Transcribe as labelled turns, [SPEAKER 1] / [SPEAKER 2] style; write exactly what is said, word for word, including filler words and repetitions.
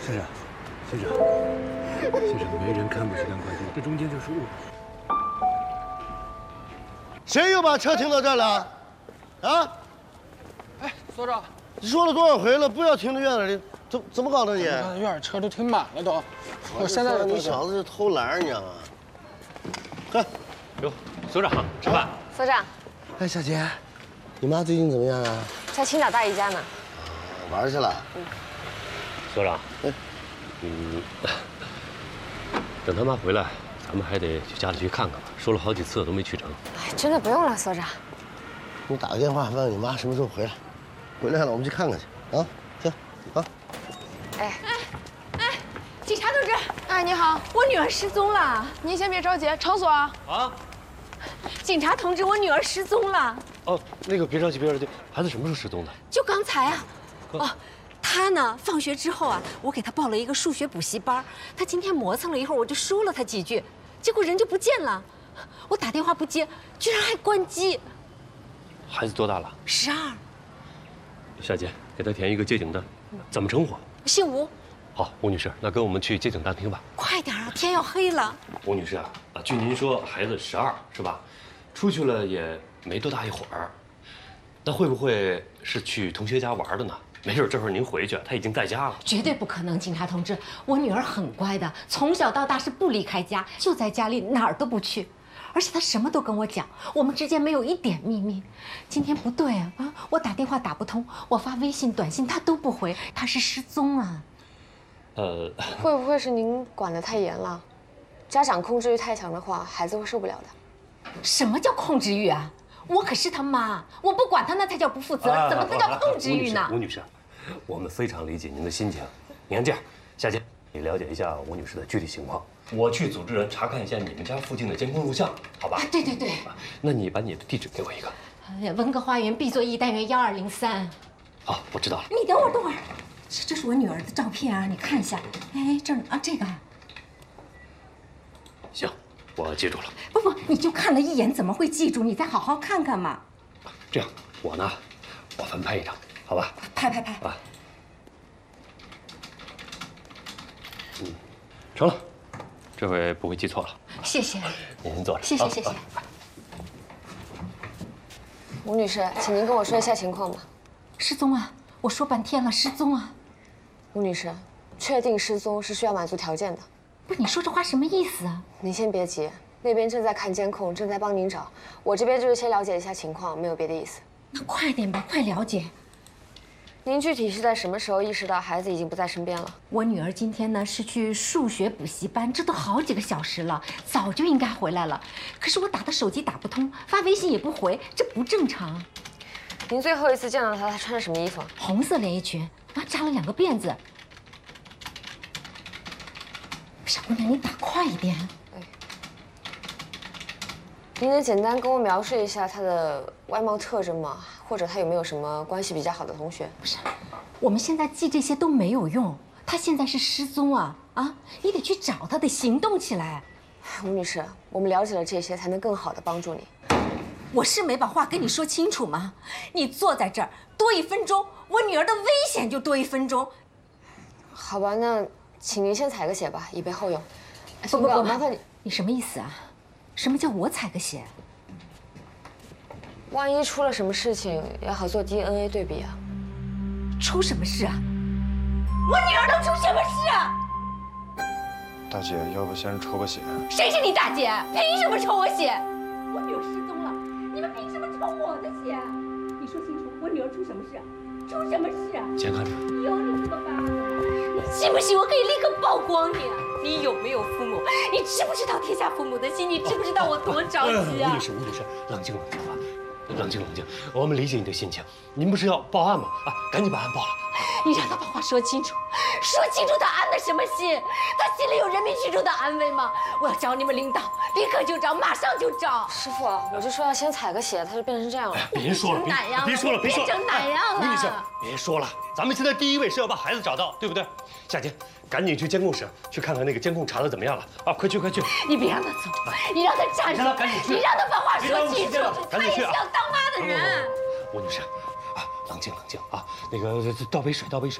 [SPEAKER 1] 先生，先生，先生，没人看不起当快递，这中间就是误会。
[SPEAKER 2] 谁又把车停到这儿了？啊？
[SPEAKER 3] 哎，所长，
[SPEAKER 2] 你说了多少回了，不要停在院子里，怎怎么搞的你？
[SPEAKER 3] 院里车都停满了都。我现在
[SPEAKER 2] 你小子是偷懒，你知道吗？看，
[SPEAKER 1] 哟，所长吃饭。
[SPEAKER 4] 所长，
[SPEAKER 2] 哎，小杰，你妈最近怎么样啊？
[SPEAKER 4] 在青岛大姨家呢。
[SPEAKER 2] 玩去了。
[SPEAKER 1] 嗯。所长，嗯，等他妈回来，咱们还得去家里去看看吧。说了好几次都没去成。
[SPEAKER 4] 哎，真的不用了，所长。
[SPEAKER 2] 你打个电话问问你妈什么时候回来，回来了我们去看看去啊！行，啊。
[SPEAKER 4] 哎
[SPEAKER 5] 哎哎，警察同志，哎，你好，我女儿失踪了，您先别着急，场所啊。
[SPEAKER 1] 啊。
[SPEAKER 5] 警察同志，我女儿失踪了。
[SPEAKER 1] 哦，那个别着急，别着急，孩子什么时候失踪的？
[SPEAKER 5] 就刚才啊。哦，她呢，放学之后啊，我给她报了一个数学补习班，她今天磨蹭了一会儿，我就说了她几句，结果人就不见了。我打电话不接，居然还关机。
[SPEAKER 1] 孩子多大了？
[SPEAKER 5] 十二。
[SPEAKER 1] 夏姐，给他填一个接警单，怎么称呼？
[SPEAKER 5] 姓吴。
[SPEAKER 1] 好，吴女士，那跟我们去接警大厅吧。
[SPEAKER 5] 快点啊，天要黑了。
[SPEAKER 1] 吴女士啊，啊，据您说，孩子十二是吧？出去了也没多大一会儿，那会不会是去同学家玩的呢？没准这会儿您回去，他已经在家了。
[SPEAKER 5] 绝对不可能，警察同志，我女儿很乖的，从小到大是不离开家，就在家里哪儿都不去，而且她什么都跟我讲，我们之间没有一点秘密。今天不对啊啊！我打电话打不通，我发微信、短信她都不回，她是失踪啊。
[SPEAKER 1] 呃，
[SPEAKER 4] 会不会是您管得太严了？家长控制欲太强的话，孩子会受不了的。
[SPEAKER 5] 什么叫控制欲啊？我可是他妈，我不管他那才叫不负责，
[SPEAKER 1] 啊、
[SPEAKER 5] 怎么才叫控制欲呢？
[SPEAKER 1] 吴女士，我们非常理解您的心情。你看这样，夏姐，你了解一下吴女士的具体情况，我去组织人查看一下你们家附近的监控录像，好吧？
[SPEAKER 5] 啊，对对对。
[SPEAKER 1] 那你把你的地址给我一个。
[SPEAKER 5] 哎，文革花园 B 座一单元幺二零三。
[SPEAKER 1] 好，我知道了。
[SPEAKER 5] 你等会儿，等会儿，这这是我女儿的照片啊，你看一下。哎，这儿啊，这个。
[SPEAKER 1] 行。我记住了。
[SPEAKER 5] 不不，你就看了一眼，怎么会记住？你再好好看看嘛。
[SPEAKER 1] 这样，我呢，我翻拍一张，好吧？
[SPEAKER 5] 拍拍拍。
[SPEAKER 1] 啊。嗯，成了，这回不会记错了。
[SPEAKER 5] 谢谢。
[SPEAKER 1] 您先坐着。
[SPEAKER 5] 谢谢谢谢。
[SPEAKER 4] 吴女士，请您跟我说一下情况吧。
[SPEAKER 5] 失踪啊！我说半天了，失踪啊！
[SPEAKER 4] 吴女士，确定失踪是需要满足条件的。
[SPEAKER 5] 不是，你说这话什么意思啊？
[SPEAKER 4] 您先别急，那边正在看监控，正在帮您找。我这边就是先了解一下情况，没有别的意思。
[SPEAKER 5] 那快点吧，快了解。
[SPEAKER 4] 您具体是在什么时候意识到孩子已经不在身边了？
[SPEAKER 5] 我女儿今天呢是去数学补习班，这都好几个小时了，早就应该回来了。可是我打的手机打不通，发微信也不回，这不正常。
[SPEAKER 4] 您最后一次见到她，她穿着什么衣服？
[SPEAKER 5] 红色连衣裙，啊，扎了两个辫子。小姑娘，你打快一点。
[SPEAKER 4] 哎，您能简单跟我描述一下她的外貌特征吗？或者她有没有什么关系比较好的同学？
[SPEAKER 5] 不是，我们现在记这些都没有用。她现在是失踪啊啊！你得去找她，得行动起来。
[SPEAKER 4] 吴女士，我们了解了这些，才能更好的帮助你。
[SPEAKER 5] 我是没把话跟你说清楚吗？你坐在这儿多一分钟，我女儿的危险就多一分钟。
[SPEAKER 4] 好吧，那请您先采个血吧，以备后用。
[SPEAKER 5] 不不不，
[SPEAKER 4] 麻烦你，
[SPEAKER 5] 你什么意思啊？什么叫我采个血？
[SPEAKER 4] 万一出了什么事情，也好做 D N A 对比啊。
[SPEAKER 5] 出什么事啊？我女儿能出什么事啊？
[SPEAKER 6] 大姐，要不先抽个血？
[SPEAKER 5] 谁是你大姐？凭什么抽我血？我女儿失踪了，你们凭什么抽我的血？你说清楚，我女儿出什么事？出什么事啊？
[SPEAKER 1] 先看着。
[SPEAKER 5] 有你这么办？你信不信我可以立刻曝光你？你有没有父母？你知不知道天下父母的心？你知不知道我多着急啊？
[SPEAKER 1] 吴女士，吴女士，冷静冷静啊！冷静冷静，我们理解你的心情。您不是要报案吗？啊，赶紧把案报了。
[SPEAKER 5] 你让他把话说清楚，说清楚他安的什么心？他心里有人民群众的安危吗？我要找你们领导，立刻就找，马上就找。
[SPEAKER 4] 师傅，我就说要先采个血，他就变成这样了。
[SPEAKER 1] 别说了，别说了，别说了，
[SPEAKER 5] 变成哪样了？
[SPEAKER 1] 吴女士，别说了，咱们现在第一位是要把孩子找到，对不对？夏姐，赶紧去监控室去看看那个监控查的怎么样了啊！快去快去！
[SPEAKER 5] 你别让他走，你让他站住，
[SPEAKER 1] 赶紧去！
[SPEAKER 5] 你让他把话说清楚。
[SPEAKER 1] 赶紧去啊！
[SPEAKER 5] 他也是要当妈的人。
[SPEAKER 1] 吴女士，啊，冷静冷静啊！那个倒杯水，倒杯水。